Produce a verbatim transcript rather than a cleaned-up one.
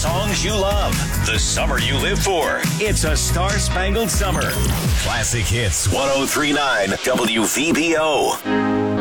songs you love, the summer you live for. It's a star-spangled summer. Classic Hits one oh three point nine W V B O.